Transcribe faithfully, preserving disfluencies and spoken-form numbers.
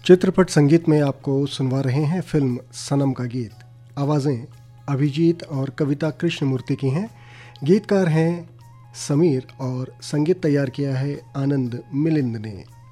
चित्रपट संगीत में आपको सुनवा रहे हैं फिल्म सनम का गीत। आवाज़ें अभिजीत और कविता कृष्णमूर्ति की हैं। गीतकार हैं समीर और संगीत तैयार किया है आनंद मिलिंद ने।